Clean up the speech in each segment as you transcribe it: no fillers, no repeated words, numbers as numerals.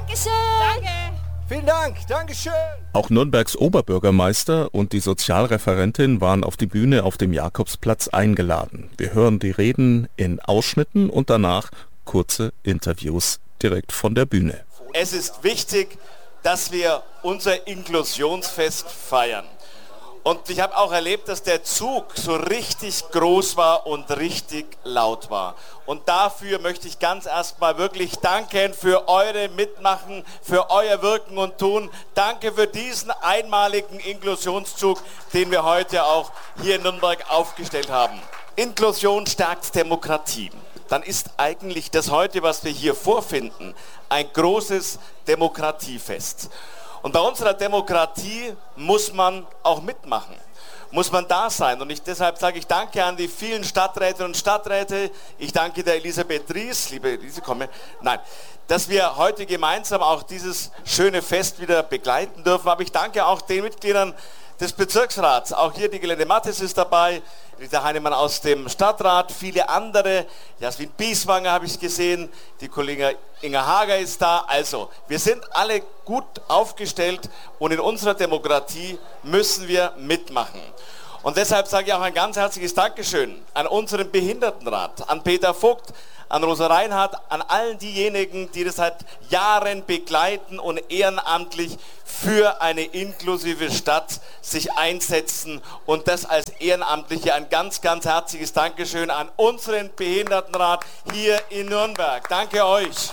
Dankeschön. Danke. Vielen Dank, Dankeschön. Auch Nürnbergs Oberbürgermeister und die Sozialreferentin waren auf die Bühne auf dem Jakobsplatz eingeladen. Wir hören die Reden in Ausschnitten und danach kurze Interviews direkt von der Bühne. Es ist wichtig, dass wir unser Inklusionsfest feiern. Und ich habe auch erlebt, dass der Zug so richtig groß war und richtig laut war. Und dafür möchte ich ganz erstmal wirklich danken für eure Mitmachen, für euer Wirken und Tun. Danke für diesen einmaligen Inklusionszug, den wir heute auch hier in Nürnberg aufgestellt haben. Inklusion stärkt Demokratie. Dann ist eigentlich das heute, was wir hier vorfinden, ein großes Demokratiefest. Und bei unserer Demokratie muss man auch mitmachen, muss man da sein. Und deshalb sage ich Danke an die vielen Stadträtinnen und Stadträte. Ich danke der Elisabeth Ries, liebe Elise, komme. Nein, dass wir heute gemeinsam auch dieses schöne Fest wieder begleiten dürfen. Aber ich danke auch den Mitgliedern des Bezirksrats. Auch hier die Gelände Mattes ist dabei, Rita Heinemann aus dem Stadtrat, viele andere. Jasmin Bieswanger habe ich gesehen, die Kollegin Inga Hager ist da. Also, wir sind alle gut aufgestellt und in unserer Demokratie müssen wir mitmachen. Und deshalb sage ich auch ein ganz herzliches Dankeschön an unseren Behindertenrat, an Peter Vogt, an Rosa Reinhardt, an allen diejenigen, die das seit Jahren begleiten und ehrenamtlich für eine inklusive Stadt sich einsetzen und das als Ehrenamtliche. Ein ganz, ganz herzliches Dankeschön an unseren Behindertenrat hier in Nürnberg. Danke euch.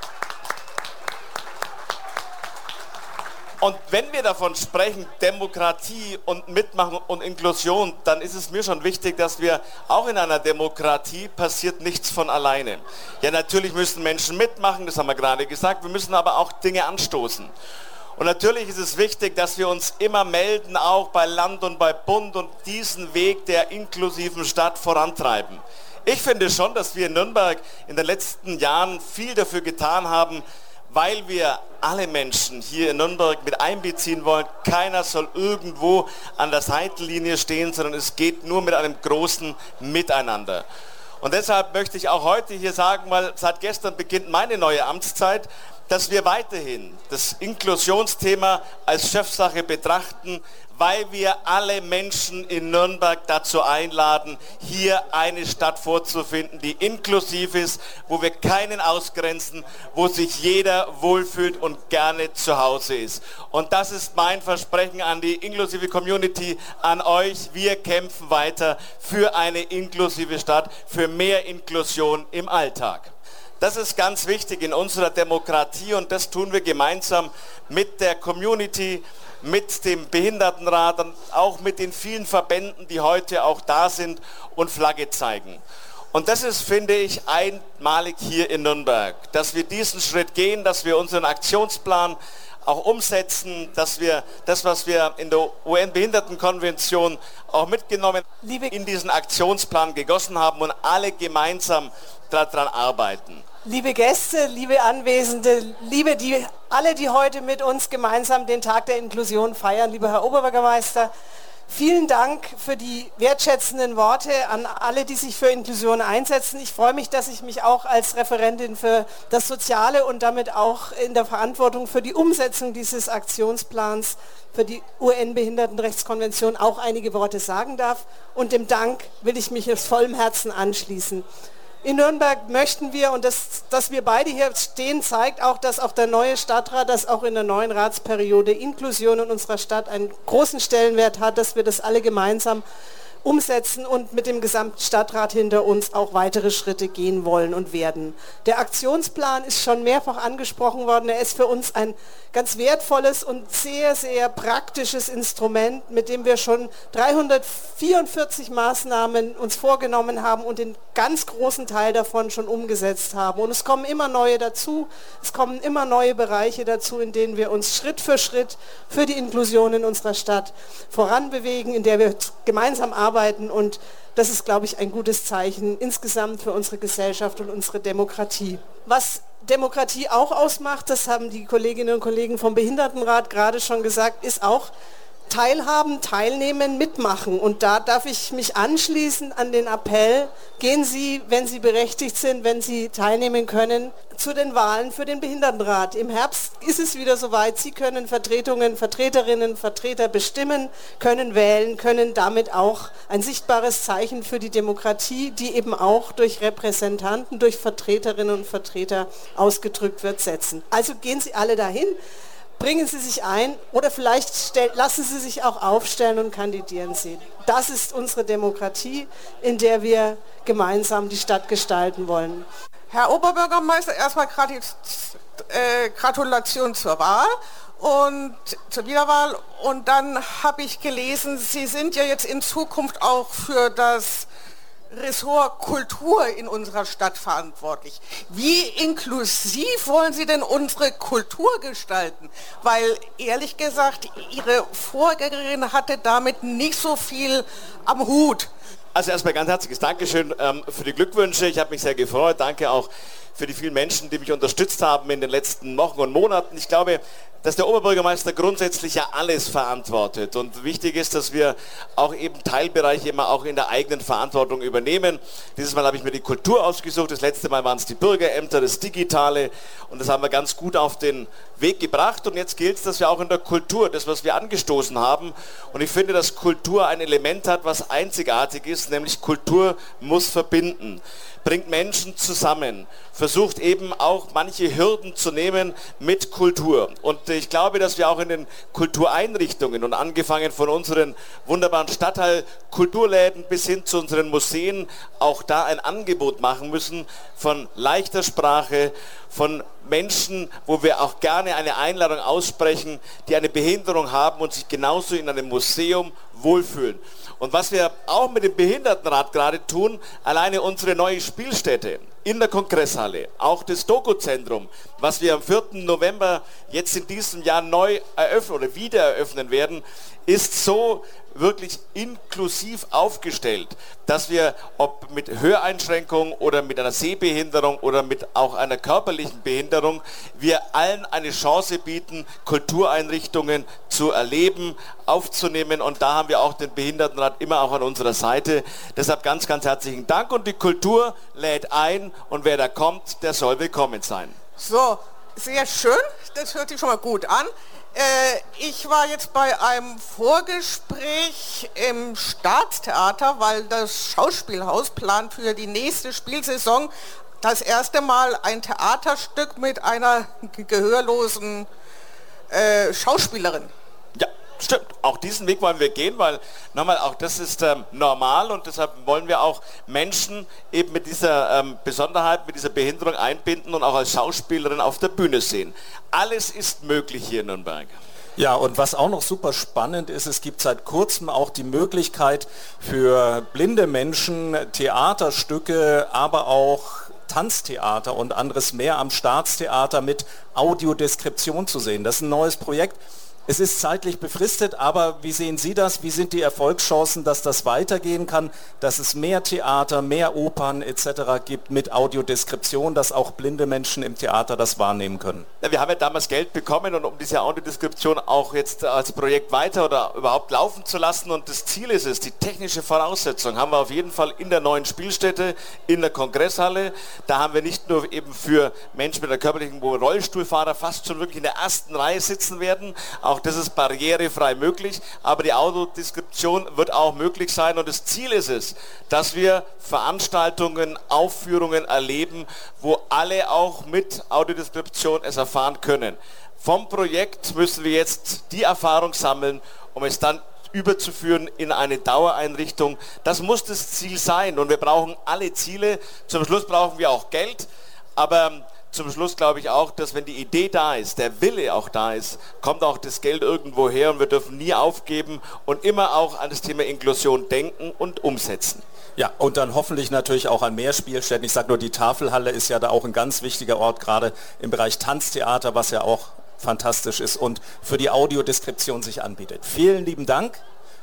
Und wenn wir davon sprechen, Demokratie und Mitmachen und Inklusion, dann ist es mir schon wichtig, dass wir auch in einer Demokratie passiert nichts von alleine. Ja, natürlich müssen Menschen mitmachen, das haben wir gerade gesagt, wir müssen aber auch Dinge anstoßen. Und natürlich ist es wichtig, dass wir uns immer melden, auch bei Land und bei Bund und diesen Weg der inklusiven Stadt vorantreiben. Ich finde schon, dass wir in Nürnberg in den letzten Jahren viel dafür getan haben, weil wir alle Menschen hier in Nürnberg mit einbeziehen wollen. Keiner soll irgendwo an der Seitenlinie stehen, sondern es geht nur mit einem großen Miteinander. Und deshalb möchte ich auch heute hier sagen, weil seit gestern beginnt meine neue Amtszeit, dass wir weiterhin das Inklusionsthema als Chefsache betrachten, weil wir alle Menschen in Nürnberg dazu einladen, hier eine Stadt vorzufinden, die inklusiv ist, wo wir keinen ausgrenzen, wo sich jeder wohlfühlt und gerne zu Hause ist. Und das ist mein Versprechen an die inklusive Community, an euch. Wir kämpfen weiter für eine inklusive Stadt, für mehr Inklusion im Alltag. Das ist ganz wichtig in unserer Demokratie und das tun wir gemeinsam mit der Community, mit dem Behindertenrat und auch mit den vielen Verbänden, die heute auch da sind und Flagge zeigen. Und das ist, finde ich, einmalig hier in Nürnberg, dass wir diesen Schritt gehen, dass wir unseren Aktionsplan auch umsetzen, dass wir das, was wir in der UN-Behindertenkonvention auch mitgenommen, in diesen Aktionsplan gegossen haben und alle gemeinsam daran arbeiten. Liebe Gäste, liebe Anwesende, alle, die heute mit uns gemeinsam den Tag der Inklusion feiern, lieber Herr Oberbürgermeister, vielen Dank für die wertschätzenden Worte an alle, die sich für Inklusion einsetzen. Ich freue mich, dass ich mich auch als Referentin für das Soziale und damit auch in der Verantwortung für die Umsetzung dieses Aktionsplans für die UN-Behindertenrechtskonvention auch einige Worte sagen darf. Und dem Dank will ich mich aus vollem Herzen anschließen. In Nürnberg möchten wir, und dass wir beide hier stehen, zeigt auch, dass auch der neue Stadtrat, dass auch in der neuen Ratsperiode Inklusion in unserer Stadt einen großen Stellenwert hat, dass wir das alle gemeinsam umsetzen und mit dem gesamten Stadtrat hinter uns auch weitere Schritte gehen wollen und werden. Der Aktionsplan ist schon mehrfach angesprochen worden. Er ist für uns ein ganz wertvolles und sehr, sehr praktisches Instrument, mit dem wir schon 344 Maßnahmen uns vorgenommen haben und den ganz großen Teil davon schon umgesetzt haben. Und es kommen immer neue dazu, es kommen immer neue Bereiche dazu, in denen wir uns Schritt für Schritt für die Inklusion in unserer Stadt voranbewegen, in der wir gemeinsam arbeiten. Und das ist, glaube ich, ein gutes Zeichen insgesamt für unsere Gesellschaft und unsere Demokratie. Was Demokratie auch ausmacht, das haben die Kolleginnen und Kollegen vom Behindertenrat gerade schon gesagt, ist auch teilhaben, teilnehmen, mitmachen. Und da darf ich mich anschließen an den Appell, gehen Sie, wenn Sie berechtigt sind, wenn Sie teilnehmen können, zu den Wahlen für den Behindertenrat. Im Herbst ist es wieder soweit. Sie können Vertreterinnen, Vertreter bestimmen, können wählen, können damit auch ein sichtbares Zeichen für die Demokratie, die eben auch durch Repräsentanten, durch Vertreterinnen und Vertreter ausgedrückt wird, setzen. Also gehen Sie alle dahin. Bringen Sie sich ein oder vielleicht lassen Sie sich auch aufstellen und kandidieren Sie. Das ist unsere Demokratie, in der wir gemeinsam die Stadt gestalten wollen. Herr Oberbürgermeister, erstmal Gratulation zur Wahl und zur Wiederwahl. Und dann habe ich gelesen, Sie sind ja jetzt in Zukunft auch für das Ressort Kultur in unserer Stadt verantwortlich. Wie inklusiv wollen Sie denn unsere Kultur gestalten? Weil ehrlich gesagt, Ihre Vorgängerin hatte damit nicht so viel am Hut. Also erstmal ganz herzliches Dankeschön für die Glückwünsche. Ich habe mich sehr gefreut. Danke auch für die vielen Menschen, die mich unterstützt haben in den letzten Wochen und Monaten. Ich glaube, dass der Oberbürgermeister grundsätzlich ja alles verantwortet. Und wichtig ist, dass wir auch eben Teilbereiche immer auch in der eigenen Verantwortung übernehmen. Dieses Mal habe ich mir die Kultur ausgesucht. Das letzte Mal waren es die Bürgerämter, das Digitale. Und das haben wir ganz gut auf den Weg gebracht. Und jetzt gilt es, dass wir auch in der Kultur, das, was wir angestoßen haben. Und ich finde, dass Kultur ein Element hat, was einzigartig ist, nämlich Kultur muss verbinden, bringt Menschen zusammen, versucht eben auch manche Hürden zu nehmen mit Kultur. Und ich glaube, dass wir auch in den Kultureinrichtungen und angefangen von unseren wunderbaren Stadtteil-Kulturläden bis hin zu unseren Museen auch da ein Angebot machen müssen von leichter Sprache, von Menschen, wo wir auch gerne eine Einladung aussprechen, die eine Behinderung haben und sich genauso in einem Museum wohlfühlen. Und was wir auch mit dem Behindertenrat gerade tun, alleine unsere neue Spielstätte in der Kongresshalle, auch das Doku-Zentrum, was wir am 4. November jetzt in diesem Jahr neu eröffnen oder wieder eröffnen werden, ist so wirklich inklusiv aufgestellt, dass wir, ob mit Höreinschränkung oder mit einer Sehbehinderung oder mit auch einer körperlichen Behinderung, wir allen eine Chance bieten, Kultureinrichtungen zu erleben, aufzunehmen, und da haben wir auch den Behindertenrat immer auch an unserer Seite. Deshalb ganz, ganz herzlichen Dank, und die Kultur lädt ein, und wer da kommt, der soll willkommen sein. So, sehr schön, das hört sich schon mal gut an. Ich war jetzt bei einem Vorgespräch im Staatstheater, weil das Schauspielhaus plant für die nächste Spielsaison das erste Mal ein Theaterstück mit einer gehörlosen Schauspielerin. Ja, stimmt. Auch diesen Weg wollen wir gehen, weil nochmal, auch das ist normal, und deshalb wollen wir auch Menschen eben mit dieser Besonderheit, mit dieser Behinderung einbinden und auch als Schauspielerin auf der Bühne sehen. Alles ist möglich hier in Nürnberg. Ja, und was auch noch super spannend ist, es gibt seit kurzem auch die Möglichkeit für blinde Menschen Theaterstücke, aber auch Tanztheater und anderes mehr am Staatstheater mit Audiodeskription zu sehen. Das ist ein neues Projekt. Es ist zeitlich befristet, aber wie sehen Sie das? Wie sind die Erfolgschancen, dass das weitergehen kann, dass es mehr Theater, mehr Opern etc. gibt mit Audiodeskription, dass auch blinde Menschen im Theater das wahrnehmen können? Ja, wir haben ja damals Geld bekommen, und um diese Audiodeskription auch jetzt als Projekt weiter oder überhaupt laufen zu lassen, und das Ziel ist es, die technische Voraussetzung haben wir auf jeden Fall in der neuen Spielstätte, in der Kongresshalle. Da haben wir nicht nur eben für Menschen mit einer körperlichen, wo Rollstuhlfahrer fast schon wirklich in der ersten Reihe sitzen werden, auch das ist barrierefrei möglich, aber die Audiodeskription wird auch möglich sein, und das Ziel ist es, dass wir Veranstaltungen, Aufführungen erleben, wo alle auch mit Audiodeskription es erfahren können. Vom Projekt müssen wir jetzt die Erfahrung sammeln, um es dann überzuführen in eine Dauereinrichtung. Das muss das Ziel sein, und wir brauchen alle Ziele. Zum Schluss brauchen wir auch Geld, aber zum Schluss glaube ich auch, dass wenn die Idee da ist, der Wille auch da ist, kommt auch das Geld irgendwo her, und wir dürfen nie aufgeben und immer auch an das Thema Inklusion denken und umsetzen. Ja, und dann hoffentlich natürlich auch an mehr Spielstätten. Ich sage nur, die Tafelhalle ist ja da auch ein ganz wichtiger Ort, gerade im Bereich Tanztheater, was ja auch fantastisch ist und für die Audiodeskription sich anbietet. Vielen lieben Dank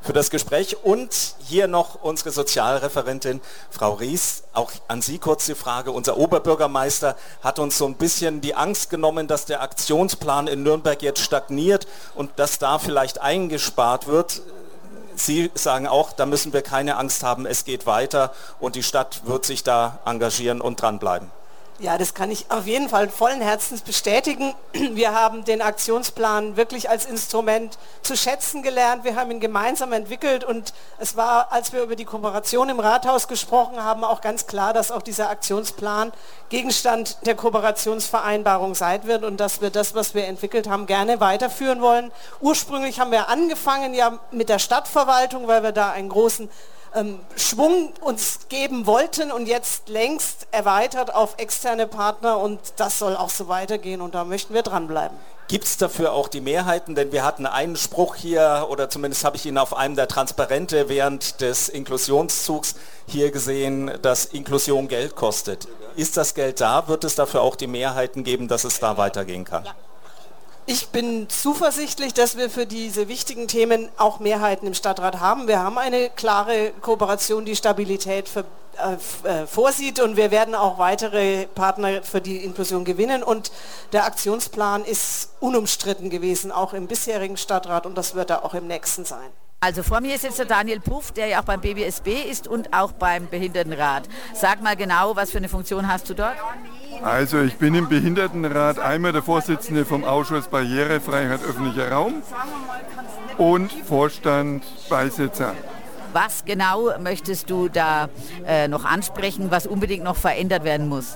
für das Gespräch. Und hier noch unsere Sozialreferentin, Frau Ries. Auch an Sie kurz die Frage. Unser Oberbürgermeister hat uns so ein bisschen die Angst genommen, dass der Aktionsplan in Nürnberg jetzt stagniert und dass da vielleicht eingespart wird. Sie sagen auch, da müssen wir keine Angst haben, es geht weiter und die Stadt wird sich da engagieren und dranbleiben. Ja, das kann ich auf jeden Fall vollen Herzens bestätigen. Wir haben den Aktionsplan wirklich als Instrument zu schätzen gelernt. Wir haben ihn gemeinsam entwickelt und es war, als wir über die Kooperation im Rathaus gesprochen haben, auch ganz klar, dass auch dieser Aktionsplan Gegenstand der Kooperationsvereinbarung sein wird und dass wir das, was wir entwickelt haben, gerne weiterführen wollen. Ursprünglich haben wir angefangen ja mit der Stadtverwaltung, weil wir da einen großen Schwung uns geben wollten und jetzt längst erweitert auf externe Partner und das soll auch so weitergehen und da möchten wir dranbleiben. Gibt es dafür auch die Mehrheiten? Denn wir hatten einen Spruch hier, oder zumindest habe ich ihn auf einem der Transparente während des Inklusionszugs hier gesehen, dass Inklusion Geld kostet. Ist das Geld da? Wird es dafür auch die Mehrheiten geben, dass es da weitergehen kann? Ja. Ich bin zuversichtlich, dass wir für diese wichtigen Themen auch Mehrheiten im Stadtrat haben. Wir haben eine klare Kooperation, die Stabilität vorsieht und wir werden auch weitere Partner für die Inklusion gewinnen und der Aktionsplan ist unumstritten gewesen, auch im bisherigen Stadtrat und das wird er auch im nächsten sein. Also vor mir ist jetzt der Daniel Puff, der ja auch beim BBSB ist und auch beim Behindertenrat. Sag mal genau, was für eine Funktion hast du dort? Also ich bin im Behindertenrat einmal der Vorsitzende vom Ausschuss Barrierefreiheit öffentlicher Raum und Vorstand Beisitzer. Was genau möchtest du da noch ansprechen, was unbedingt noch verändert werden muss?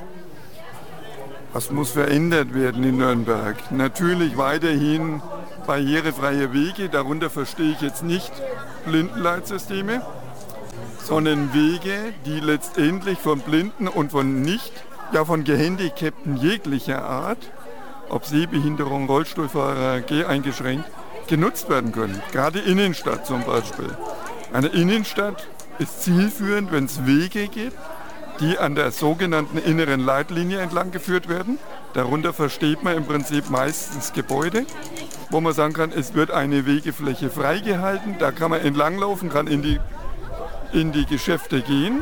Was muss verändert werden in Nürnberg? Natürlich weiterhin barrierefreie Wege, darunter verstehe ich jetzt nicht Blindenleitsysteme, sondern Wege, die letztendlich von Blinden und von von Gehandicapten jeglicher Art, ob Sehbehinderung, Rollstuhlfahrer, geheingeschränkt, genutzt werden können. Gerade Innenstadt zum Beispiel. Eine Innenstadt ist zielführend, wenn es Wege gibt, die an der sogenannten inneren Leitlinie entlang geführt werden. Darunter versteht man im Prinzip meistens Gebäude, wo man sagen kann, es wird eine Wegefläche freigehalten, da kann man entlanglaufen, kann in die Geschäfte gehen.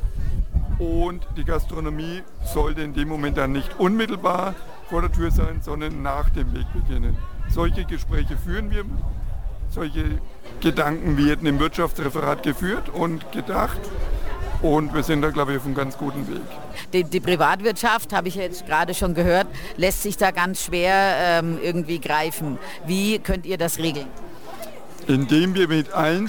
Und die Gastronomie sollte in dem Moment dann nicht unmittelbar vor der Tür sein, sondern nach dem Weg beginnen. Solche Gespräche führen wir, solche Gedanken werden im Wirtschaftsreferat geführt und gedacht. Und wir sind da, glaube ich, auf einem ganz guten Weg. Die Privatwirtschaft, habe ich jetzt gerade schon gehört, lässt sich da ganz schwer irgendwie greifen. Wie könnt ihr das regeln? Indem wir mit allen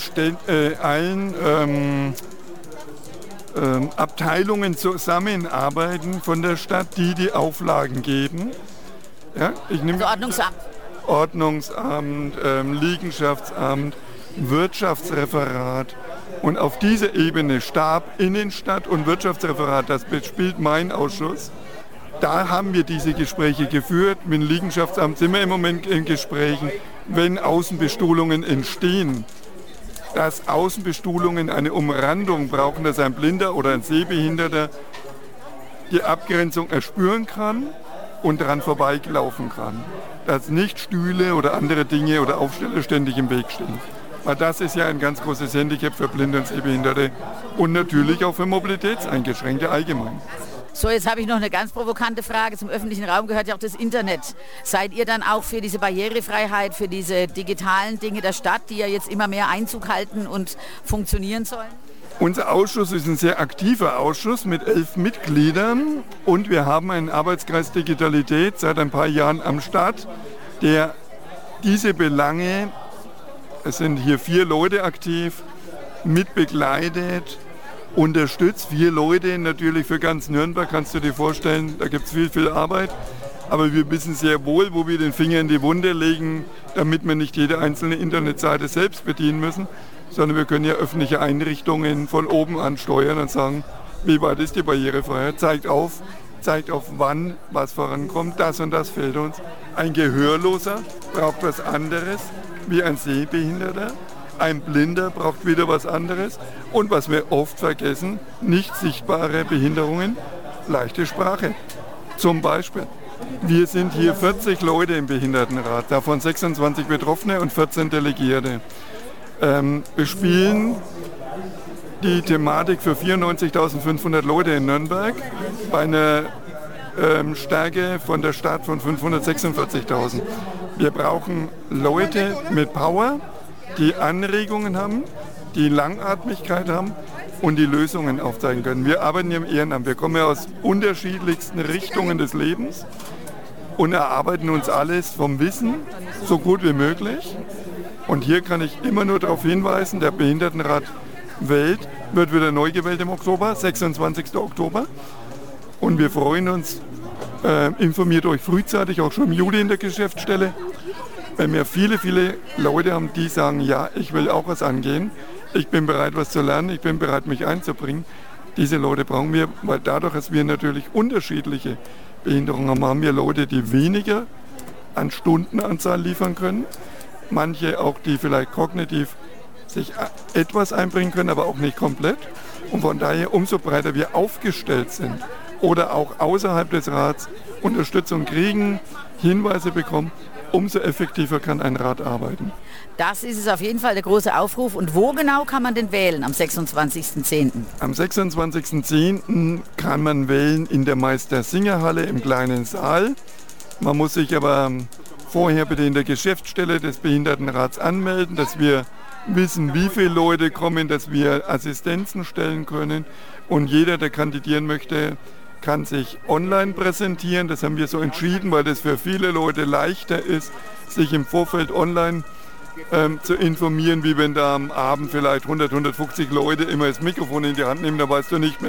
Abteilungen zusammenarbeiten von der Stadt, die Auflagen geben. Ja, also Ordnungsamt, Liegenschaftsamt, Wirtschaftsreferat und auf dieser Ebene Stab, Innenstadt und Wirtschaftsreferat, das bespielt mein Ausschuss. Da haben wir diese Gespräche geführt. Mit dem Liegenschaftsamt sind wir im Moment in Gesprächen, wenn Außenbestuhlungen entstehen. Dass Außenbestuhlungen eine Umrandung brauchen, dass ein Blinder oder ein Sehbehinderter die Abgrenzung erspüren kann und daran vorbeilaufen kann. Dass nicht Stühle oder andere Dinge oder Aufsteller ständig im Weg stehen. Weil das ist ja ein ganz großes Handicap für Blinde und Sehbehinderte und natürlich auch für Mobilitätseingeschränkte allgemein. So, jetzt habe ich noch eine ganz provokante Frage. Zum öffentlichen Raum gehört ja auch das Internet. Seid ihr dann auch für diese Barrierefreiheit, für diese digitalen Dinge der Stadt, die ja jetzt immer mehr Einzug halten und funktionieren sollen? Unser Ausschuss ist ein sehr aktiver Ausschuss mit 11 Mitgliedern und wir haben einen Arbeitskreis Digitalität seit ein paar Jahren am Start, der diese Belange, es sind hier 4 Leute aktiv, mitbegleitet, unterstützt. 4 Leute natürlich für ganz Nürnberg, kannst du dir vorstellen, da gibt es viel Arbeit. Aber wir wissen sehr wohl, wo wir den Finger in die Wunde legen, damit wir nicht jede einzelne Internetseite selbst bedienen müssen, sondern wir können ja öffentliche Einrichtungen von oben ansteuern und sagen, wie weit ist die Barrierefreiheit, zeigt auf, wann was vorankommt, das und das fehlt uns. Ein Gehörloser braucht was anderes wie ein Sehbehinderter. Ein Blinder braucht wieder was anderes. Und was wir oft vergessen, nicht sichtbare Behinderungen, leichte Sprache. Zum Beispiel. Wir sind hier 40 Leute im Behindertenrat, davon 26 Betroffene und 14 Delegierte. bespielen die Thematik für 94.500 Leute in Nürnberg bei einer Stärke von der Stadt von 546.000. Wir brauchen Leute mit Power, die Anregungen haben, die Langatmigkeit haben und die Lösungen aufzeigen können. Wir arbeiten hier im Ehrenamt. Wir kommen ja aus unterschiedlichsten Richtungen des Lebens und erarbeiten uns alles vom Wissen so gut wie möglich. Und hier kann ich immer nur darauf hinweisen, der Behindertenrat Welt wird wieder neu gewählt im Oktober, 26. Oktober. Und wir freuen uns, informiert euch frühzeitig, auch schon im Juli in der Geschäftsstelle, wenn wir viele, viele Leute haben, die sagen, ja, ich will auch was angehen, ich bin bereit, was zu lernen, ich bin bereit, mich einzubringen. Diese Leute brauchen wir, weil dadurch, dass wir natürlich unterschiedliche Behinderungen haben, haben wir Leute, die weniger an Stundenanzahl liefern können, manche auch, die vielleicht kognitiv sich etwas einbringen können, aber auch nicht komplett. Und von daher, umso breiter wir aufgestellt sind oder auch außerhalb des Rats Unterstützung kriegen, Hinweise bekommen, umso effektiver kann ein Rat arbeiten. Das ist es auf jeden Fall, der große Aufruf. Und wo genau kann man denn wählen am 26.10.? Am 26.10. kann man wählen in der Meister-Singer-Halle im kleinen Saal. Man muss sich aber vorher bitte in der Geschäftsstelle des Behindertenrats anmelden, dass wir wissen, wie viele Leute kommen, dass wir Assistenzen stellen können. Und jeder, der kandidieren möchte, kann sich online präsentieren. Das haben wir so entschieden, weil das für viele Leute leichter ist, sich im Vorfeld online zu informieren, wie wenn da am Abend vielleicht 100, 150 Leute immer das Mikrofon in die Hand nehmen, da weißt du nicht mehr,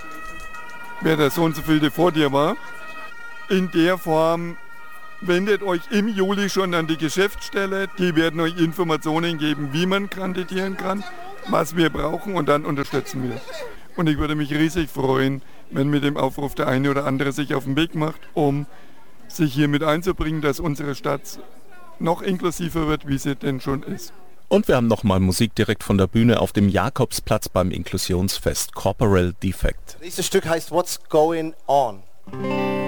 wer der so und so viele vor dir war. In der Form wendet euch im Juli schon an die Geschäftsstelle, die werden euch Informationen geben, wie man kandidieren kann, was wir brauchen und dann unterstützen wir. Und ich würde mich riesig freuen, wenn mit dem Aufruf der eine oder andere sich auf den Weg macht, um sich hier mit einzubringen, dass unsere Stadt noch inklusiver wird, wie sie denn schon ist. Und wir haben nochmal Musik direkt von der Bühne auf dem Jakobsplatz beim Inklusionsfest, Corporal Defect. Das nächste Stück heißt What's Going On.